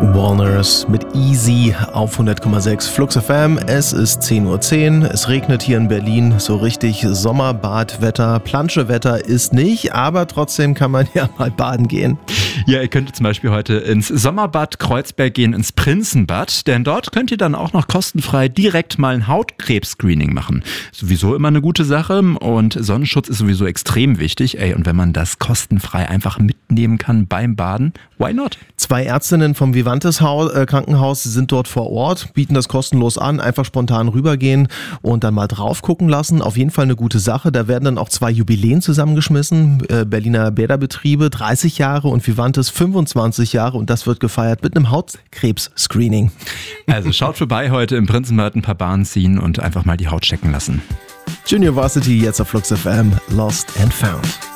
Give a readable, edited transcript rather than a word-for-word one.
Walners mit Easy auf 100,6 Flux FM. Es ist 10:10 Uhr. Es regnet hier in Berlin. So richtig Sommerbadwetter. Planschewetter ist nicht, aber trotzdem kann man ja mal baden gehen. Ja, ihr könnt zum Beispiel heute ins Sommerbad Kreuzberg gehen, ins Prinzenbad, denn dort könnt ihr dann auch noch kostenfrei direkt mal ein Hautkrebs-Screening machen. Sowieso immer eine gute Sache und Sonnenschutz ist sowieso extrem wichtig. Und wenn man das kostenfrei einfach mitnehmen kann beim Baden, why not? 2 Ärztinnen vom Vivantes Krankenhaus sind dort vor Ort, bieten das kostenlos an, einfach spontan rübergehen und dann mal drauf gucken lassen. Auf jeden Fall eine gute Sache. Da werden dann auch 2 Jubiläen zusammengeschmissen. Berliner Bäderbetriebe 30 Jahre und Vivantes 25 Jahre und das wird gefeiert mit einem Hautkrebs-Screening. Also schaut vorbei heute im Prinzenbad, ein paar Bahnen ziehen und einfach mal die Haut checken lassen. Junior Varsity jetzt auf Flux FM, Lost and Found.